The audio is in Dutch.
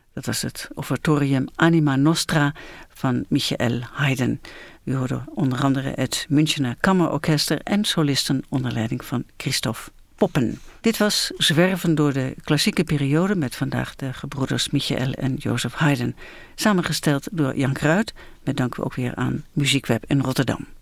Dat was het offertorium Anima Nostra van Michael Haydn. U hoorde onder andere het Münchener Kammerorkester en solisten onder leiding van Christoph Poppen. Dit was Zwerven door de klassieke periode met vandaag de gebroeders Michael en Joseph Haydn. Samengesteld door Jan Kruid, met dank ook weer aan Muziekweb in Rotterdam.